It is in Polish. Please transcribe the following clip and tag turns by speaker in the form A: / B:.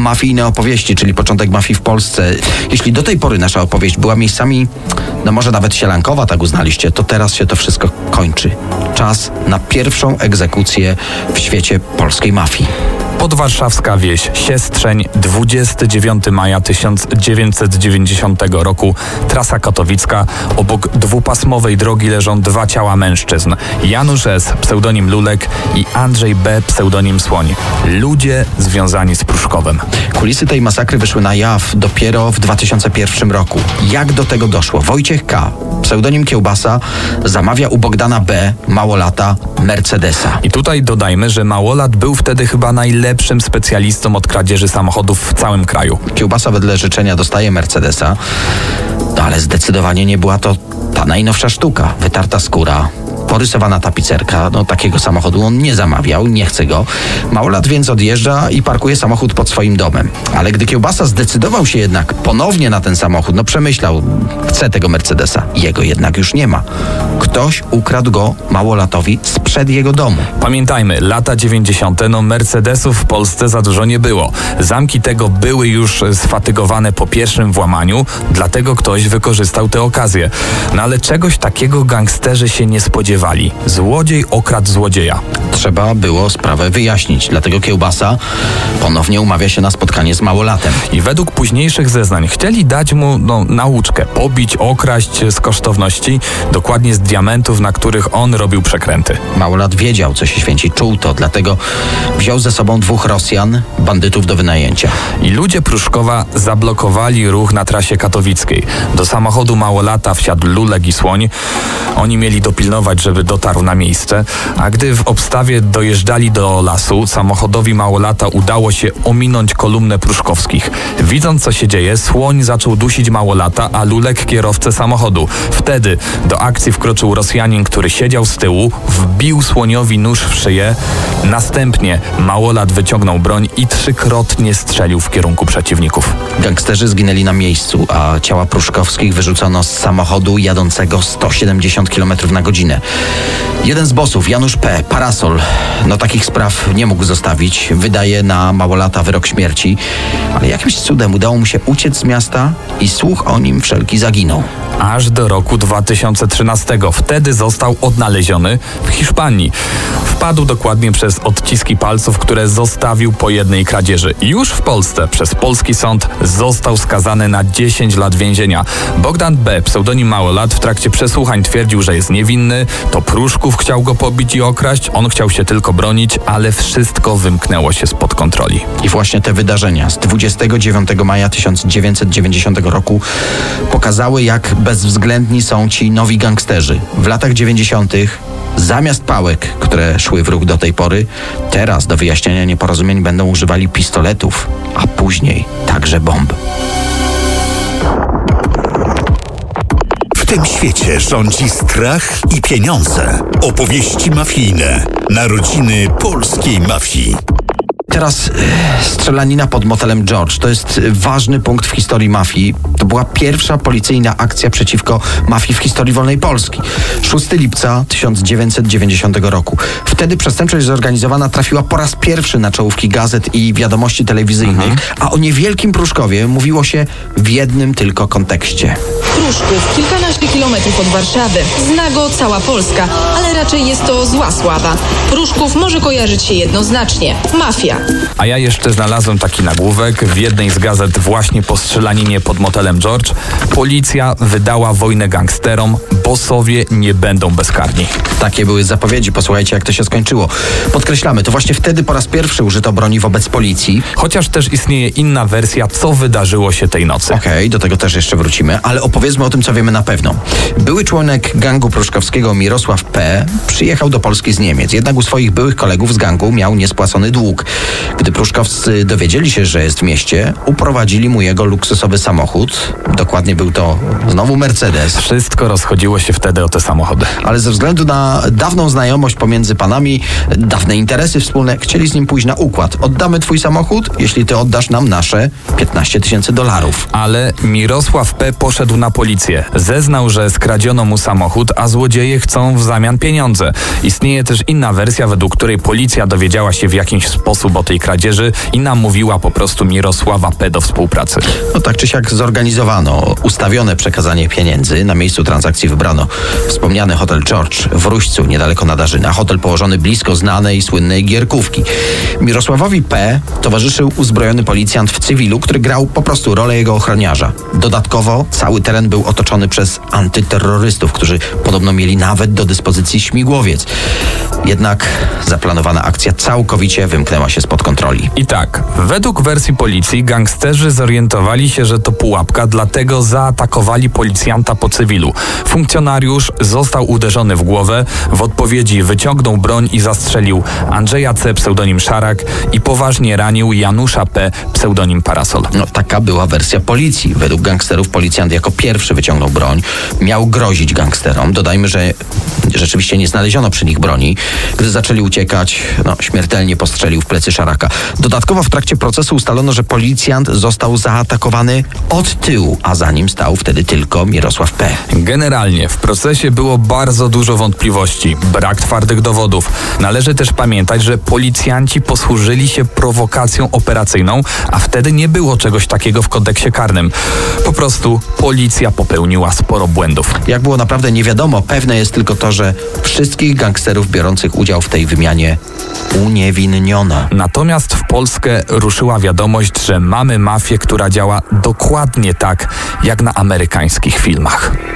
A: mafijne opowieści, czyli początek mafii w Polsce. Jeśli do tej pory nasza opowieść była miejscami, no może nawet sielankowa, tak uznaliście, to teraz się to wszystko kończy. Czas na pierwszą egzekucję w świecie polskiej mafii.
B: Podwarszawska wieś Siestrzeń, 29 maja 1990 roku, trasa katowicka. Obok dwupasmowej drogi leżą dwa ciała mężczyzn. Janusz S., pseudonim Lulek, i Andrzej B., pseudonim Słoń. Ludzie związani z Pruszkowem.
A: Kulisy tej masakry wyszły na jaw dopiero w 2001 roku. Jak do tego doszło? Wojciech K., pseudonim Kiełbasa, zamawia u Bogdana B., małolata, Mercedesa.
B: I tutaj dodajmy, że małolat był wtedy chyba najlepszym specjalistą od kradzieży samochodów w całym kraju.
A: Kiełbasa wedle życzenia dostaje Mercedesa, no ale zdecydowanie nie była to ta najnowsza sztuka. Wytarta skóra, porysowana tapicerka, no takiego samochodu on nie zamawiał, nie chce go. Małolat więc odjeżdża i parkuje samochód pod swoim domem. Ale gdy Kiełbasa zdecydował się jednak ponownie na ten samochód, no przemyślał, chce tego Mercedesa. Jego jednak już nie ma. Ktoś ukradł go Małolatowi sprzed jego domu.
B: Pamiętajmy, lata 90. no Mercedesów w Polsce za dużo nie było. Zamki tego były już sfatygowane po pierwszym włamaniu, dlatego ktoś wykorzystał tę okazję. No ale czegoś takiego gangsterzy się nie spodziewali. Złodziej okradł złodzieja.
A: Trzeba było sprawę wyjaśnić, dlatego Kiełbasa ponownie umawia się na spotkanie z Małolatem.
B: I według późniejszych zeznań chcieli dać mu nauczkę, pobić, okraść z kosztowności, dokładnie z diamentów, na których on robił przekręty.
A: Małolat wiedział, co się święci, czuł to, dlatego wziął ze sobą dwóch Rosjan, bandytów do wynajęcia.
B: I ludzie Pruszkowa zablokowali ruch na trasie katowickiej. Do samochodu Małolata wsiadł Lulek i Słoń. Oni mieli dopilnować, żeby dotarł na miejsce, a gdy w obstawie dojeżdżali do lasu, samochodowi Małolata udało się ominąć kolumnę Pruszkowskich. Widząc, co się dzieje, Słoń zaczął dusić Małolata, a Lulek kierowcę samochodu. Wtedy do akcji wkroczył Rosjanin, który siedział z tyłu, wbił Słoniowi nóż w szyję. Następnie Małolat wyciągnął broń i 3-krotnie strzelił w kierunku przeciwników.
A: Gangsterzy zginęli na miejscu, a ciała Pruszkowskich wyrzucono z samochodu jadącego 170 km na godzinę. Jeden z bossów, Janusz P., Parasol, no takich spraw nie mógł zostawić. Wydaje na Małolata wyrok śmierci, ale jakimś cudem udało mu się uciec z miasta i słuch o nim wszelki zaginął.
B: Aż do roku 2013. Wtedy został odnaleziony w Hiszpanii. Wpadł dokładnie przez odciski palców, które zostawił po jednej kradzieży. Już w Polsce przez polski sąd został skazany na 10 lat więzienia. Bogdan B., pseudonim Małolat, w trakcie przesłuchań twierdził, że jest niewinny, to Pruszków chciał go pobić i okraść, on chciał się tylko bronić, ale wszystko wymknęło się spod kontroli.
A: I właśnie te wydarzenia z 29 maja 1990 roku pokazały, jak bezwzględni są ci nowi gangsterzy. W latach 90. zamiast pałek, które szły w ruch do tej pory, teraz do wyjaśniania nieporozumień będą używali pistoletów, a później także bomb.
C: W tym świecie rządzi strach i pieniądze. Opowieści mafijne. Narodziny polskiej mafii.
A: Teraz strzelanina pod motelem George. To jest ważny punkt w historii mafii. To była pierwsza policyjna akcja przeciwko mafii w historii wolnej Polski. 6 lipca 1990 roku. Wtedy przestępczość zorganizowana trafiła po raz pierwszy na czołówki gazet i wiadomości telewizyjnych, a o niewielkim Pruszkowie mówiło się w jednym tylko kontekście.
D: Pruszków, kilkanaście kilometrów od Warszawy. Zna go cała Polska, ale raczej jest to zła sława. Pruszków może kojarzyć się jednoznacznie. Mafia.
B: A ja jeszcze znalazłem taki nagłówek w jednej z gazet właśnie po strzelaninie pod motelem George. Policja wydała wojnę gangsterom, bossowie nie będą bezkarni.
A: Takie były zapowiedzi, posłuchajcie, jak to się skończyło. Podkreślamy, to właśnie wtedy po raz pierwszy użyto broni wobec policji.
B: Chociaż też istnieje inna wersja, co wydarzyło się tej nocy.
A: Okej, do tego też jeszcze wrócimy, ale opowiedzmy o tym, co wiemy na pewno. Były członek gangu pruszkowskiego Mirosław P. przyjechał do Polski z Niemiec, jednak u swoich byłych kolegów z gangu miał niespłacony dług. Gdy pruszkowscy dowiedzieli się, że jest w mieście, uprowadzili mu jego luksusowy samochód. Dokładnie był to znowu Mercedes.
B: Wszystko rozchodziło się wtedy o te samochody.
A: Ale ze względu na dawną znajomość pomiędzy panami, dawne interesy wspólne, chcieli z nim pójść na układ. Oddamy twój samochód, jeśli ty oddasz nam nasze $15,000.
B: Ale Mirosław P. poszedł na policję. Zeznał, że skradziono mu samochód, a złodzieje chcą w zamian pieniądze. Istnieje też inna wersja, według której policja dowiedziała się w jakiś sposób o tej kradzieży kradzieży i namówiła po prostu Mirosława P. do współpracy.
A: No tak czy siak zorganizowano ustawione przekazanie pieniędzy. Na miejscu transakcji wybrano wspomniany hotel George w Ruścu, niedaleko Nadarzyna. Hotel położony blisko znanej i słynnej gierkówki. Mirosławowi P. towarzyszył uzbrojony policjant w cywilu, który grał po prostu rolę jego ochroniarza. Dodatkowo cały teren był otoczony przez antyterrorystów, którzy podobno mieli nawet do dyspozycji śmigłowiec. Jednak zaplanowana akcja całkowicie wymknęła się spod kontroli.
B: I tak, według wersji policji gangsterzy zorientowali się, że to pułapka, dlatego zaatakowali policjanta po cywilu. Funkcjonariusz został uderzony w głowę, w odpowiedzi wyciągnął broń i zastrzelił Andrzeja C., pseudonim Szarak, i poważnie ranił Janusza P., pseudonim Parasol.
A: No, taka była wersja policji. Według gangsterów policjant jako pierwszy wyciągnął broń. Miał grozić gangsterom. Dodajmy, że rzeczywiście nie znaleziono przy nich broni. Gdy zaczęli uciekać, śmiertelnie postrzelił w plecy Szaraka. Dodatkowo w trakcie procesu ustalono, że policjant został zaatakowany od tyłu, a za nim stał wtedy tylko Mirosław P.
B: Generalnie w procesie było bardzo dużo wątpliwości, brak twardych dowodów. Należy też pamiętać, że policjanci posłużyli się prowokacją operacyjną, a wtedy nie było czegoś takiego w kodeksie karnym. Po prostu policja popełniła sporo błędów.
A: Jak było naprawdę nie wiadomo, pewne jest tylko to, że wszystkich gangsterów biorących udział w tej wymianie uniewinniono.
B: Natomiast w Polskę ruszyła wiadomość, że mamy mafię, która działa dokładnie tak, jak na amerykańskich filmach.